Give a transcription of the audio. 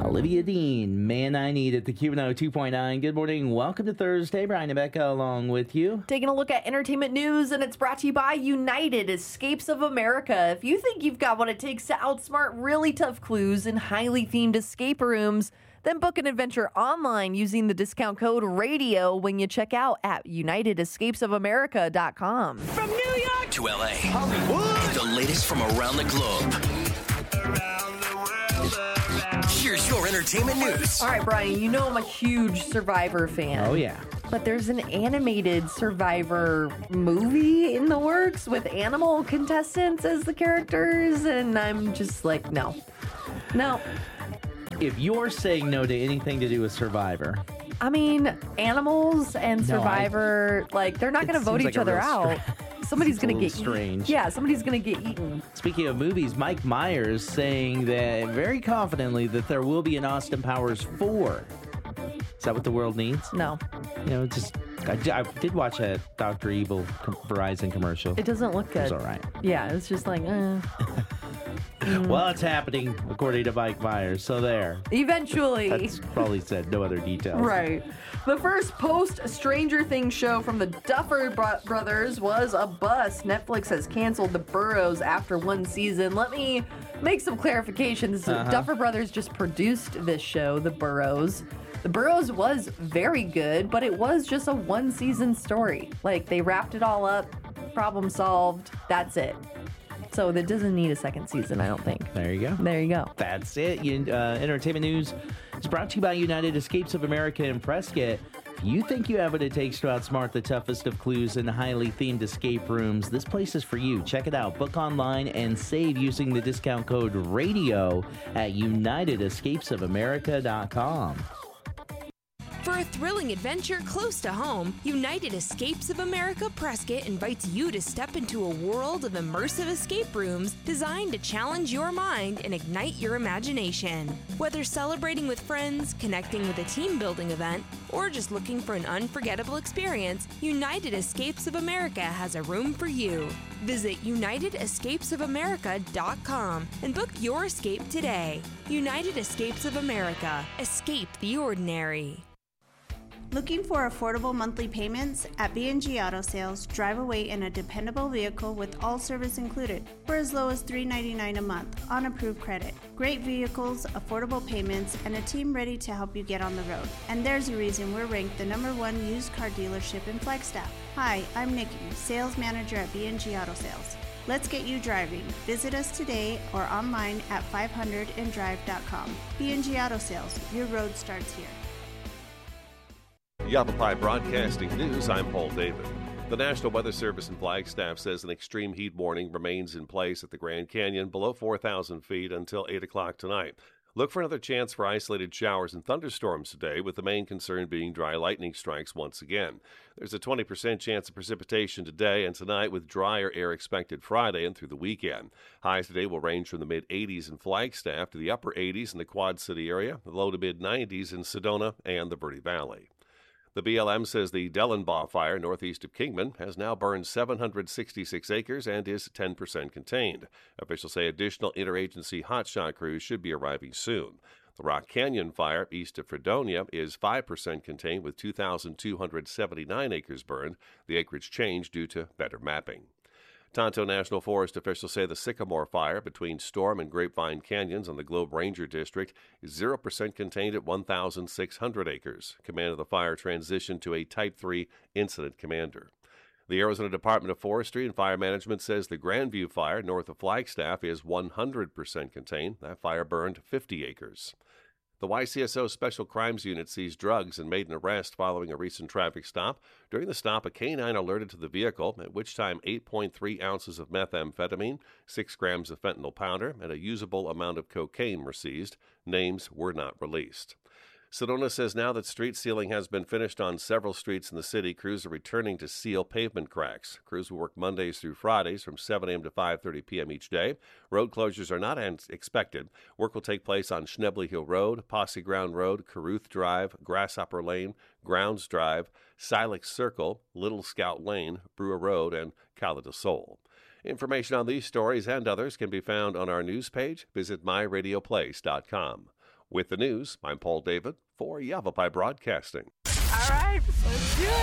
Olivia Dean, Man I Need at the Q102.9. 2.9. Good morning. Welcome to Thursday. Brian and Becca along with you. Taking a look at entertainment news, and it's brought to you by United Escapes of America. If you think you've got what it takes to outsmart really tough clues in highly themed escape rooms, then book an adventure online using the discount code RADIO when you check out at UnitedEscapesOfAmerica.com. From New York to LA, Hollywood, the latest from around the globe. Here's your entertainment news. All right, Brian, you know I'm a huge Survivor fan. Oh, yeah. But there's an animated Survivor movie in the works with animal contestants as the characters, and I'm just like, no. If you're saying no to anything to do with Survivor, I mean, animals and Survivor, they're not going to vote each other out. Somebody's going to get strange. Yeah, somebody's going to get eaten. Speaking of movies, Mike Myers saying that very confidently that there will be an Austin Powers 4. Is that what the world needs? No. I did watch a Dr. Evil Verizon commercial. It doesn't look good. It was all right. Yeah, it's just like, Well, it's happening, according to Mike Myers. So there. Eventually. That's probably said. No other details. Right. The first post-Stranger Things show from the Duffer Brothers was a bust. Netflix has canceled The Burrows after one season. Let me make some clarifications. Duffer Brothers just produced this show, The Burrows. The Burrows was very good, but it was just a one-season story. They wrapped it all up, problem solved, that's it. So that doesn't need a second season, I don't think. There you go. There you go. That's it. Entertainment news is brought to you by United Escapes of America in Prescott. If you think you have what it takes to outsmart the toughest of clues in highly themed escape rooms, this place is for you. Check it out. Book online and save using the discount code RADIO at UnitedEscapesOfAmerica.com. For a thrilling adventure close to home, United Escapes of America Prescott invites you to step into a world of immersive escape rooms designed to challenge your mind and ignite your imagination. Whether celebrating with friends, connecting with a team-building event, or just looking for an unforgettable experience, United Escapes of America has a room for you. Visit UnitedEscapesOfAmerica.com and book your escape today. United Escapes of America. Escape the ordinary. Looking for affordable monthly payments? At B&G Auto Sales, drive away in a dependable vehicle with all service included for as low as $3.99 a month on approved credit. Great vehicles, affordable payments, and a team ready to help you get on the road. And there's a reason we're ranked the '1 used car dealership in Flagstaff. Hi, I'm Nikki, Sales Manager at B&G Auto Sales. Let's get you driving. Visit us today or online at 500andrive.com. B&G Auto Sales, your road starts here. Yavapai Broadcasting News, I'm Paul David. The National Weather Service in Flagstaff says an extreme heat warning remains in place at the Grand Canyon below 4,000 feet until 8 o'clock tonight. Look for another chance for isolated showers and thunderstorms today, with the main concern being dry lightning strikes once again. There's a 20% chance of precipitation today and tonight, with drier air expected Friday and through the weekend. Highs today will range from the mid-80s in Flagstaff to the upper 80s in the Quad City area, the low to mid-90s in Sedona and the Verde Valley. The BLM says the Dellenbaugh fire northeast of Kingman has now burned 766 acres and is 10% contained. Officials say additional interagency hotshot crews should be arriving soon. The Rock Canyon fire east of Fredonia is 5% contained with 2,279 acres burned. The acreage changed due to better mapping. Tonto National Forest officials say the Sycamore fire between Storm and Grapevine Canyons on the Globe Ranger District is 0% contained at 1,600 acres. Command of the fire transitioned to a Type 3 incident commander. The Arizona Department of Forestry and Fire Management says the Grandview fire north of Flagstaff is 100% contained. That fire burned 50 acres. The YCSO Special Crimes Unit seized drugs and made an arrest following a recent traffic stop. During the stop, a canine alerted to the vehicle, at which time 8.3 ounces of methamphetamine, 6 grams of fentanyl powder, and a usable amount of cocaine were seized. Names were not released. Sedona says now that street sealing has been finished on several streets in the city, crews are returning to seal pavement cracks. Crews will work Mondays through Fridays from 7 a.m. to 5:30 p.m. each day. Road closures are not expected. Work will take place on Schnebley Hill Road, Posse Ground Road, Caruth Drive, Grasshopper Lane, Grounds Drive, Silex Circle, Little Scout Lane, Brewer Road, and Cala del Sol. Information on these stories and others can be found on our news page. Visit myradioplace.com. With the news, I'm Paul David for Yavapai Broadcasting. All right, let's do it.